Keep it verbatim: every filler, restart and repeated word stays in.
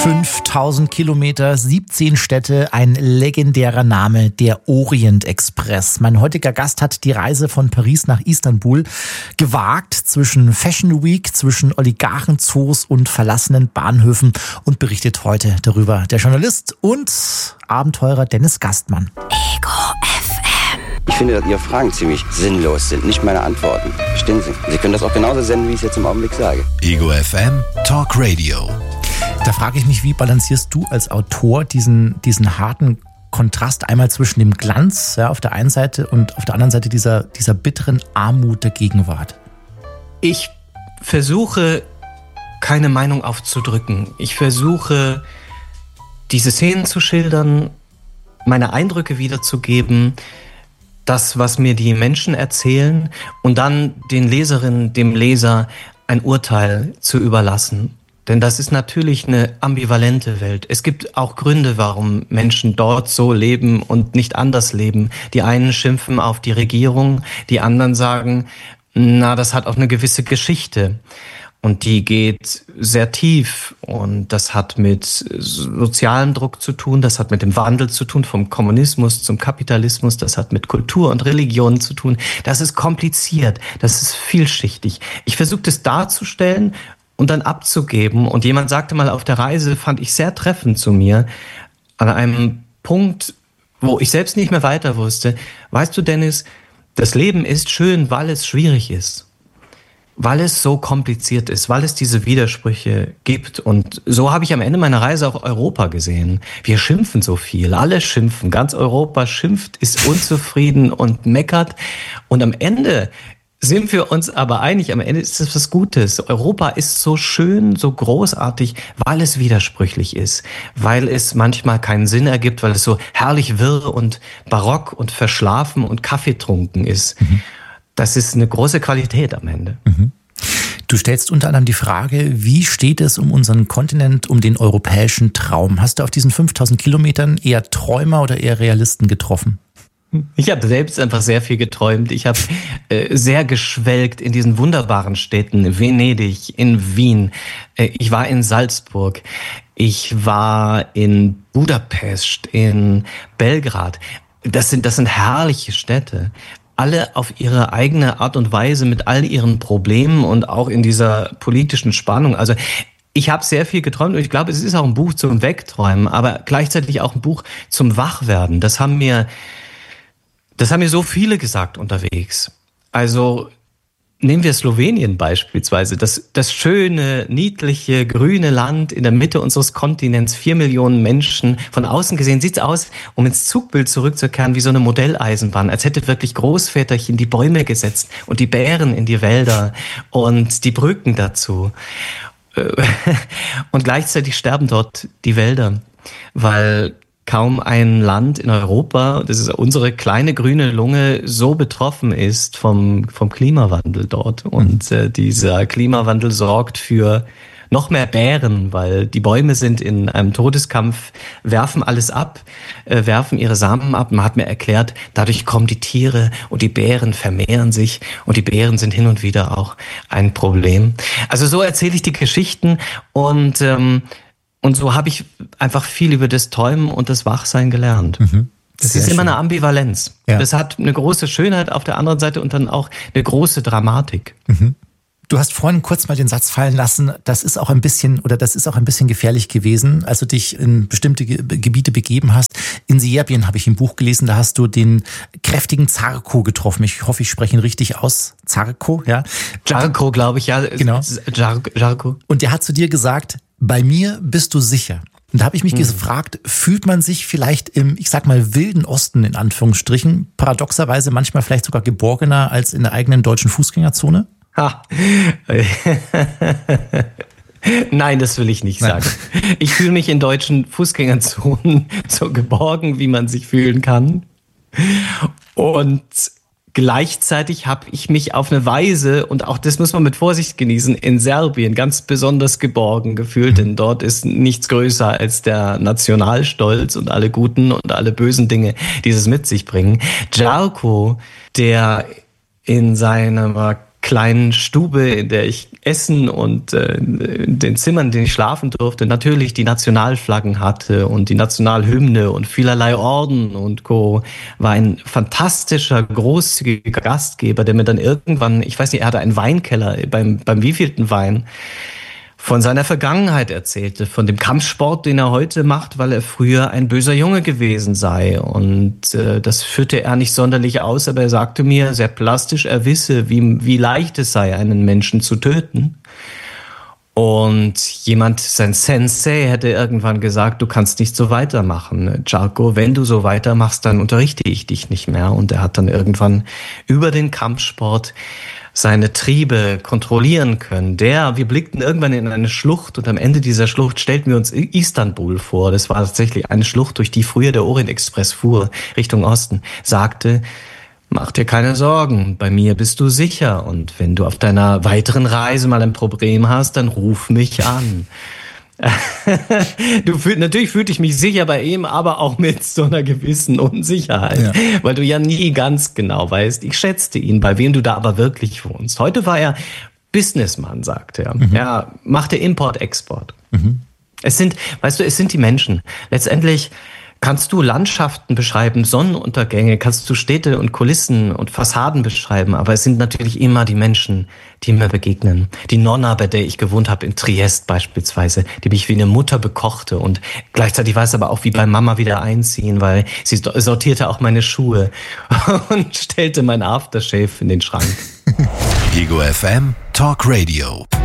fünftausend Kilometer, siebzehn Städte, ein legendärer Name, der Orient Express. Mein heutiger Gast hat die Reise von Paris nach Istanbul gewagt, zwischen Fashion Week, zwischen Oligarchenzoos und verlassenen Bahnhöfen, und berichtet heute darüber der Journalist und Abenteurer Dennis Gastmann. Ego F M. Ich finde, dass Ihre Fragen ziemlich sinnlos sind, nicht meine Antworten. Verstehen Sie? Sie können das auch genauso senden, wie ich es jetzt im Augenblick sage. Ego F M Talk Radio. Da frage ich mich, wie balancierst du als Autor diesen, diesen harten Kontrast einmal zwischen dem Glanz, ja, auf der einen Seite und auf der anderen Seite dieser, dieser bitteren Armut der Gegenwart? Ich versuche, keine Meinung aufzudrücken. Ich versuche, diese Szenen zu schildern, meine Eindrücke wiederzugeben, das, was mir die Menschen erzählen, und dann den Leserinnen, dem Leser ein Urteil zu überlassen. Denn das ist natürlich eine ambivalente Welt. Es gibt auch Gründe, warum Menschen dort so leben und nicht anders leben. Die einen schimpfen auf die Regierung, die anderen sagen, na, das hat auch eine gewisse Geschichte. Und die geht sehr tief, und das hat mit sozialem Druck zu tun, das hat mit dem Wandel zu tun, vom Kommunismus zum Kapitalismus, das hat mit Kultur und Religion zu tun. Das ist kompliziert, das ist vielschichtig. Ich versuche das darzustellen und dann abzugeben. Und jemand sagte mal auf der Reise, fand ich sehr treffend zu mir, an einem Punkt, wo ich selbst nicht mehr weiter wusste: Weißt du, Dennis, das Leben ist schön, weil es schwierig ist. Weil es so kompliziert ist, weil es diese Widersprüche gibt. Und so habe ich am Ende meiner Reise auch Europa gesehen. Wir schimpfen so viel, alle schimpfen, ganz Europa schimpft, ist unzufrieden und meckert. Und am Ende sind wir uns aber einig, am Ende ist es was Gutes. Europa ist so schön, so großartig, weil es widersprüchlich ist, weil es manchmal keinen Sinn ergibt, weil es so herrlich wirr und barock und verschlafen und kaffeetrunken ist. Mhm. Das ist eine große Qualität am Ende. Mhm. Du stellst unter anderem die Frage, wie steht es um unseren Kontinent, um den europäischen Traum? Hast du auf diesen fünftausend Kilometern eher Träumer oder eher Realisten getroffen? Ich habe selbst einfach sehr viel geträumt. Ich habe äh, sehr geschwelgt in diesen wunderbaren Städten, Venedig, in Wien. Äh, ich war in Salzburg. Ich war in Budapest, in Belgrad. Das sind, das sind herrliche Städte. Alle auf ihre eigene Art und Weise, mit all ihren Problemen und auch in dieser politischen Spannung. Also ich habe sehr viel geträumt, und ich glaube, es ist auch ein Buch zum Wegträumen, aber gleichzeitig auch ein Buch zum Wachwerden. Das haben mir Das haben mir so viele gesagt unterwegs. Also nehmen wir Slowenien beispielsweise. Das, das schöne, niedliche, grüne Land in der Mitte unseres Kontinents. Vier Millionen Menschen. Von außen gesehen sieht es aus, um ins Zugbild zurückzukehren, wie so eine Modelleisenbahn. Als hätte wirklich Großväterchen die Bäume gesetzt und die Bären in die Wälder und die Brücken dazu. Und gleichzeitig sterben dort die Wälder, weil kaum ein Land in Europa, das ist unsere kleine grüne Lunge, so betroffen ist vom, vom Klimawandel dort. Und äh, dieser Klimawandel sorgt für noch mehr Bären, weil die Bäume sind in einem Todeskampf, werfen alles ab, äh, werfen ihre Samen ab. Man hat mir erklärt, dadurch kommen die Tiere und die Bären vermehren sich, und die Bären sind hin und wieder auch ein Problem. Also so erzähle ich die Geschichten, und ähm, Und so habe ich einfach viel über das Träumen und das Wachsein gelernt. Mhm. Das ist immer eine Ambivalenz. Ja. Das hat eine große Schönheit auf der anderen Seite und dann auch eine große Dramatik. Mhm. Du hast vorhin kurz mal den Satz fallen lassen, das ist auch ein bisschen, oder das ist auch ein bisschen gefährlich gewesen, als du dich in bestimmte Ge- Gebiete begeben hast. In Serbien habe ich im Buch gelesen, da hast du den kräftigen Zarko getroffen. Ich hoffe, ich spreche ihn richtig aus. Zarko, ja. Jarko, glaube ich, ja. Genau. Jarko. Und der hat zu dir gesagt: Bei mir bist du sicher. Und da habe ich mich hm. gefragt, fühlt man sich vielleicht im, ich sag mal, wilden Osten in Anführungsstrichen, paradoxerweise manchmal vielleicht sogar geborgener als in der eigenen deutschen Fußgängerzone? Ha. Nein, das will ich nicht Nein. sagen. Ich fühle mich in deutschen Fußgängerzonen so geborgen, wie man sich fühlen kann. Und gleichzeitig habe ich mich auf eine Weise, und auch das muss man mit Vorsicht genießen, in Serbien ganz besonders geborgen gefühlt, denn dort ist nichts größer als der Nationalstolz und alle guten und alle bösen Dinge, die es mit sich bringen. Jarko, der in seiner kleinen Stube, in der ich essen und äh, in den Zimmern, in denen ich schlafen durfte, natürlich die Nationalflaggen hatte und die Nationalhymne und vielerlei Orden und Co. War ein fantastischer, großzügiger Gastgeber, der mir dann irgendwann, ich weiß nicht, er hatte einen Weinkeller, beim, beim wievielten Wein, von seiner Vergangenheit erzählte, von dem Kampfsport, den er heute macht, weil er früher ein böser Junge gewesen sei. Und äh, das führte er nicht sonderlich aus, aber er sagte mir sehr plastisch, er wisse, wie, wie leicht es sei, einen Menschen zu töten. Und jemand, sein Sensei, hätte irgendwann gesagt, du kannst nicht so weitermachen. Charco, wenn du so weitermachst, dann unterrichte ich dich nicht mehr. Und er hat dann irgendwann über den Kampfsport seine Triebe kontrollieren können. Der, wir blickten irgendwann in eine Schlucht und am Ende dieser Schlucht stellten wir uns Istanbul vor. Das war tatsächlich eine Schlucht, durch die früher der Orient-Express fuhr, Richtung Osten. Sagte, mach dir keine Sorgen, bei mir bist du sicher und wenn du auf deiner weiteren Reise mal ein Problem hast, dann ruf mich an. Du fühl, natürlich fühlte ich mich sicher bei ihm, aber auch mit so einer gewissen Unsicherheit, ja. Weil du ja nie ganz genau weißt. Ich schätzte ihn, bei wem du da aber wirklich wohnst. Heute war er Businessman, sagt er. Mhm. Er machte Import-Export. Mhm. Es sind, weißt du, es sind die Menschen. Letztendlich kannst du Landschaften beschreiben, Sonnenuntergänge, kannst du Städte und Kulissen und Fassaden beschreiben, aber es sind natürlich immer die Menschen, die mir begegnen. Die Nonna, bei der ich gewohnt habe in Triest beispielsweise, die mich wie eine Mutter bekochte und gleichzeitig war es aber auch wie bei Mama wieder einziehen, weil sie sortierte auch meine Schuhe und stellte mein Aftershave in den Schrank. Ego F M Talk Radio.